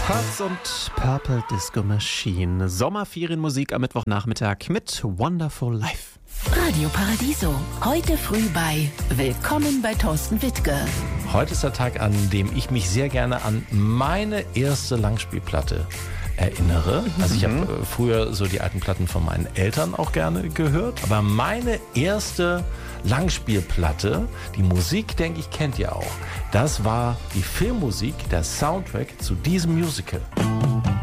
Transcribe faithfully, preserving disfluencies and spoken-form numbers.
Hearts und Purple Disco Machine. Sommerferienmusik am Mittwochnachmittag mit Wonderful Life. Radio Paradiso. Heute früh bei Willkommen bei Thorsten Wittke. Heute ist der Tag, an dem ich mich sehr gerne an meine erste Langspielplatte erinnere. Also ich habe äh, früher so die alten Platten von meinen Eltern auch gerne gehört. Aber meine erste Langspielplatte, die Musik, denke ich, kennt ihr auch. Das war die Filmmusik, der Soundtrack zu diesem Musical.